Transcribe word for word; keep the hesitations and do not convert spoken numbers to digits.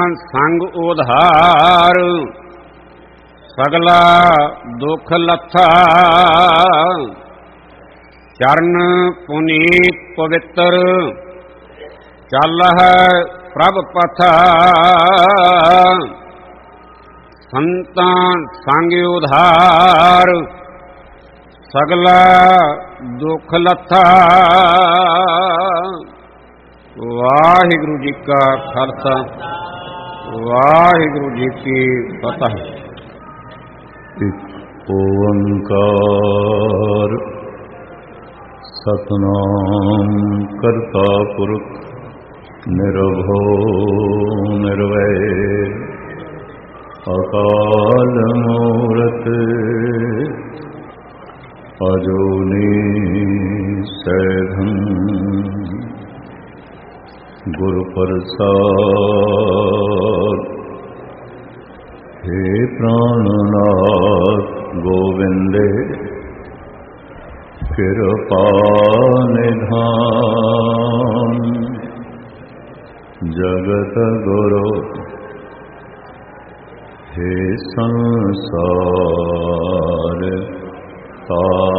ਸੰਗ ਉਧਾਰ, ਸਗਲਾ ਦੁਖ ਲੱਥਾ। ਚਰਨ ਪੁਨੀਤ ਪਵਿੱਤਰ, ਚਾਲਹਿ ਪ੍ਰਭ ਪਥਾ। ਸੰਤਾਂ ਸੰਗ ਉਧਾਰ, ਸਗਲਾ ਦੁਖ ਲੱਥਾ। ਵਾਹਿਗੁਰੂ ਜੀ ਕਾ ਖਾਲਸਾ, ਵਾਹਿਗੁਰੂ ਜੀ ਕੀ ਫਤਿਹ। ਇੱਕ ਓੰਕਾਰ ਸਤਿਨਾਮ ਕਰਤਾ ਪੁਰਖ ਨਿਰਭਉ ਨਿਰਵੈਰ ਅਕਾਲ ਮੂਰਤ ਅਜੂਨੀ ਸੈਭੰ ਗੁਰ ਪ੍ਰਸਾਦ। हे प्राणनाथ गोविंदे कृपा निधान, जगत गुरु हे संसार तारन